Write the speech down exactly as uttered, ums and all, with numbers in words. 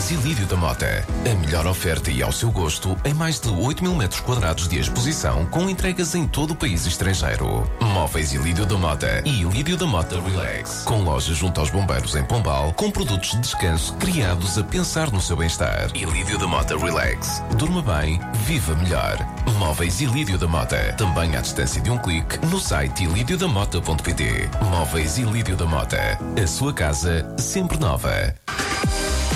Móveis Ilídio da Mota. A melhor oferta e ao seu gosto em mais de oito mil metros quadrados de exposição com entregas em todo o país e estrangeiro. Móveis Ilídio da Mota e Ilídio da Mota Relax. Com loja junto aos bombeiros em Pombal, com produtos de descanso criados a pensar no seu bem-estar. Ilídio da Mota Relax. Durma bem, viva melhor. Móveis Ilídio da Mota. Também à distância de um clique no site ilídio da mota ponto pt. Móveis Ilídio da Mota. A sua casa sempre nova.